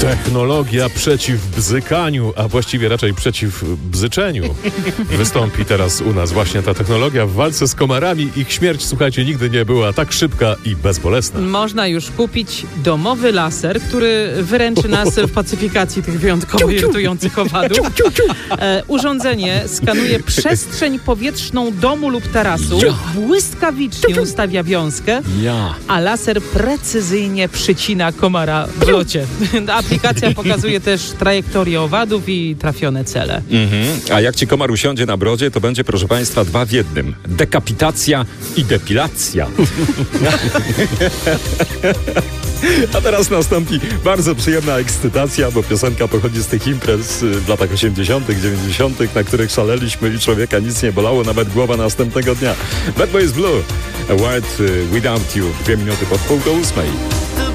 Technologia przeciw bzykaniu, a właściwie raczej przeciw bzyczeniu. Wystąpi teraz u nas właśnie ta technologia w walce z komarami. Ich śmierć, słuchajcie, nigdy nie była tak szybka i bezbolesna. Można już kupić domowy laser, który wyręczy nas w pacyfikacji tych wyjątkowo irytujących owadów. Urządzenie skanuje przestrzeń powietrzną domu lub tarasu, błyskawicznie ustawia wiązkę, a laser precyzyjnie przycina komara w locie. Aplikacja pokazuje też trajektorię owadów i trafione cele. A jak ci komar usiądzie na brodzie, to będzie, proszę państwa, 2 w 1. Dekapitacja i depilacja. A teraz nastąpi bardzo przyjemna ekscytacja, bo piosenka pochodzi z tych imprez w latach 80., 90., na których szaleliśmy i człowieka nic nie bolało, nawet głowa następnego dnia. Bad Boys Blue, A World Without You, 2 minuty po 7:30.